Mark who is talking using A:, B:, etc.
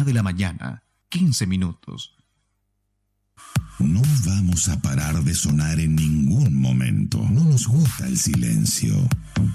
A: 1 de la mañana, 15 minutos.
B: No vamos a parar de sonar en ningún momento. No nos gusta el silencio.